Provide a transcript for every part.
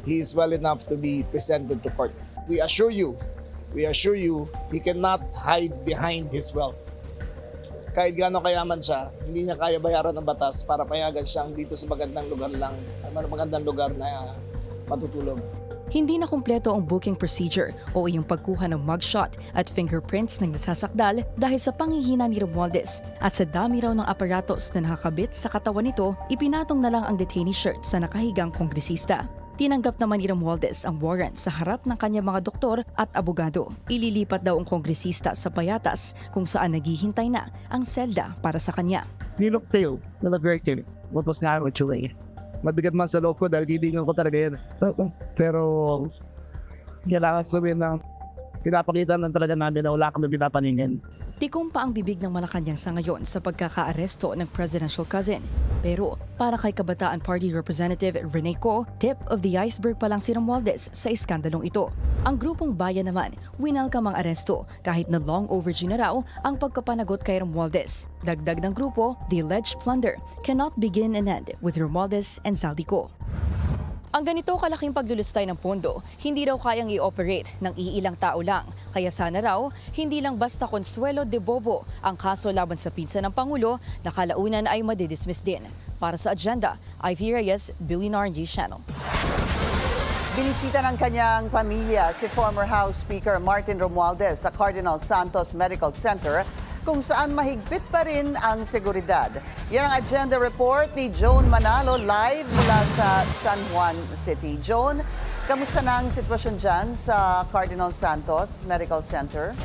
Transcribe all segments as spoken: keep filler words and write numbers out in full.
he is well enough to be presented to court. We assure you, we assure you, he cannot hide behind his wealth. Kahit gaano kayaman siya, hindi niya kaya bayaran ng batas para payagan siyang dito sa magandang lugar lang, magandang lugar na matutulog. Hindi na kumpleto ang booking procedure o yung pagkuha ng mugshot at fingerprints ng nasasakdal dahil sa panghihina ni Romualdez at sa dami raw ng aparatos na nakakabit sa katawan nito, ipinatong na lang ang detainee shirt sa nakahigang kongresista. Tinanggap naman ni Romualdez ang warrant sa harap ng kanyang mga doktor at abogado. Ililipat daw ang kongresista sa Payatas kung saan naghihintay na ang selda para sa kanya. Nilok tayo, nalagwerk tayo. What was nga actually? Mabigat man sa loob ko dahil hilingan ko talaga yan. Pero kailangan sabihin na pinapakita lang talaga namin na wala kami pinapaningin. Tikom pa ang bibig ng Malacanang sa ngayon sa pagkakaaresto ng presidential cousin. Pero para kay Kabataan Party Representative Rene Co, tip of the iceberg pa lang si Romualdez sa iskandalong ito. Ang grupong bayan naman, winelcome ang aresto kahit na long overdue na raw ang pagkapanagot kay Romualdez. Dagdag ng grupo, the alleged plunder cannot begin and end with Romualdez and Zaldico. Ang ganito kalaking paglulustay ng pondo, hindi raw kayang i-operate ng iilang tao lang. Kaya sana raw, hindi lang basta Consuelo de Bobo ang kaso laban sa pinsan ng Pangulo na kalaunan ay madidismiss din. Para sa agenda, Ivy Reyes, Billionaire News Channel. Binisita ng kanyang pamilya si former House Speaker Martin Romualdez sa Cardinal Santos Medical Center kung saan mahigpit pa rin ang seguridad. Yan ang agenda report ni Joan Manalo live mula sa San Juan City. Joan, kamusta na ang sitwasyon dyan sa Cardinal Santos Medical Center?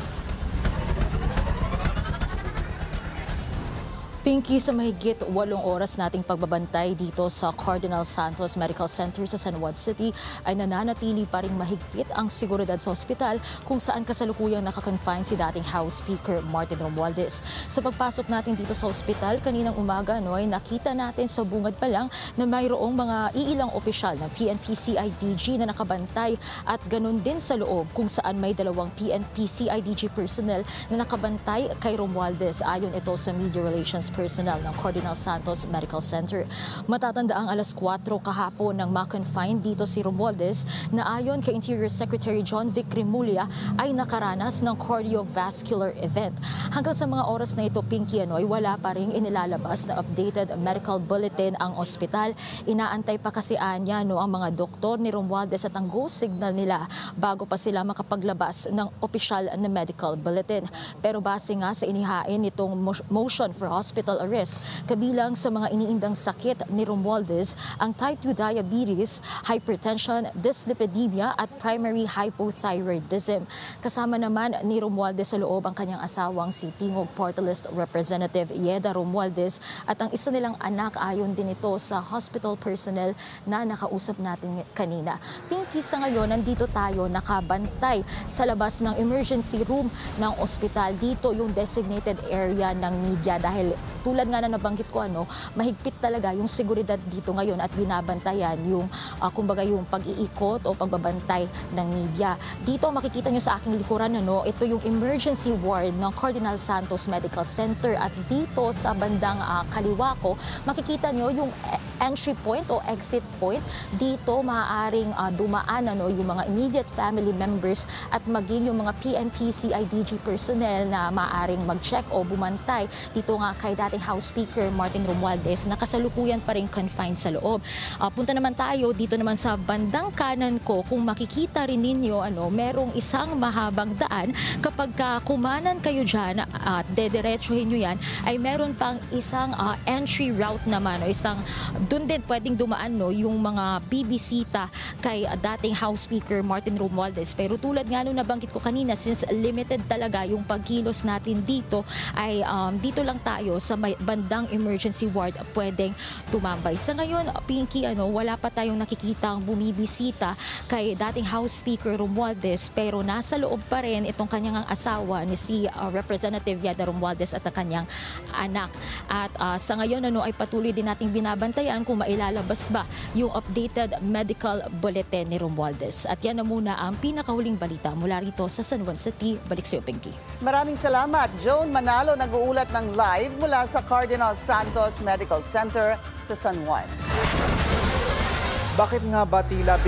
Pinky, sa mahigit walong oras nating pagbabantay dito sa Cardinal Santos Medical Center sa San Juan City ay nananatili pa rin mahigpit ang seguridad sa ospital kung saan kasalukuyang nakakonfine si dating House Speaker Martin Romualdez. Sa pagpasok natin dito sa ospital kaninang umaga no, ay nakita natin sa bungad pa lang na mayroong mga iilang opisyal ng P N P C I D G na nakabantay at ganun din sa loob kung saan may dalawang P N P C I D G personnel na nakabantay kay Romualdez ayon ito sa Media Relations personnel ng Cardinal Santos Medical Center. Matatanda ang alas kwatro kahapon nang ma-confine dito si Romualdez na ayon kay Interior Secretary John Vic Remulla ay nakaranas ng cardiovascular event. Hanggang sa mga oras na ito, Pinky, ano, ay wala pa rin inilalabas na updated medical bulletin ang ospital. Inaantay pa kasi anya no, ang mga doktor ni Romualdez at ang go signal nila bago pa sila makapaglabas ng opisyal na medical bulletin. Pero base nga sa inihain nitong motion for hospital arrest, kabilang sa mga iniindang sakit ni Romualdez ang type two diabetes, hypertension, dyslipidemia at primary hypothyroidism. Kasama naman ni Romualdez sa loob ang kanyang asawang si Tingog Party List Representative Yeda Romualdez at ang isa nilang anak ayon din ito sa hospital personnel na nakausap natin kanina. Pinky, sa ngayon nandito tayo nakabantay sa labas ng emergency room ng ospital. Dito yung designated area ng media dahil tulad nga na nabanggit ko, ano, mahigpit talaga yung seguridad dito ngayon at binabantayan yung uh, kumbaga yung pag-iikot o pagbabantay ng media. Dito makikita nyo sa aking likuran, ano, ito yung emergency ward ng Cardinal Santos Medical Center at dito sa bandang uh, kaliwa ko, makikita nyo yung entry point o exit point. Dito maaaring uh, dumaan ano, yung mga immediate family members at maging yung mga P N P C I D G personnel na maaaring mag-check o bumantay dito nga kay dating House Speaker Martin Romualdez na kasalukuyan pa rin confined sa loob. Uh, punta naman tayo dito naman sa bandang kanan ko. Kung makikita rin ninyo, ano, merong isang mahabang daan. Kapag ka kumanan kayo dyan at uh, dediretsuhin nyo yan, ay meron pang isang uh, entry route naman o isang doon din pwedeng dumaan no, yung mga bibisita kay uh, dating House Speaker Martin Romualdez. Pero tulad nga nung nabanggit ko kanina, since limited talaga yung pagkilos natin dito, ay um, dito lang tayo sa may bandang emergency ward pwedeng tumambay. Sa ngayon, Pinky, ano, wala pa tayong nakikitang bumibisita kay dating House Speaker Romualdez pero nasa loob pa rin itong kanyang asawa ni si uh, Representative Yeda Romualdez at ang kanyang anak. At uh, sa ngayon, ano, ay patuloy din nating binabantayan kung mailalabas ba yung updated medical bulletin ni Romualdez. At yan na muna ang pinakahuling balita mula rito sa San Juan City. Balik sa iyo, Pinky. Maraming salamat. Joan Manalo nag-uulat ng live mula sa Cardinal Santos Medical Center sa San Juan. Bakit nga ba tila